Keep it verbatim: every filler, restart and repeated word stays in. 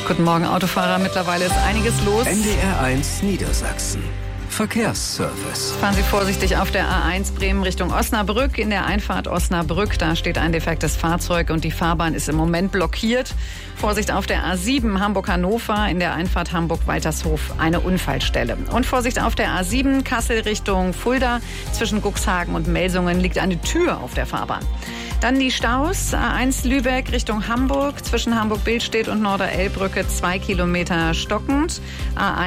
Guten Morgen, Autofahrer. Mittlerweile ist einiges los. N D R eins Niedersachsen. Verkehrsservice. Fahren Sie vorsichtig auf der A eins Bremen Richtung Osnabrück. In der Einfahrt Osnabrück, da steht ein defektes Fahrzeug und die Fahrbahn ist im Moment blockiert. Vorsicht auf der A sieben Hamburg-Hannover, in der Einfahrt Hamburg-Weitershof eine Unfallstelle. Und Vorsicht auf der A sieben Kassel Richtung Fulda. Zwischen Cuxhagen und Melsungen liegt eine Tür auf der Fahrbahn. Dann die Staus. A eins Lübeck Richtung Hamburg. Zwischen Hamburg-Billstedt und Norderelbbrücke zwei Kilometer stockend. A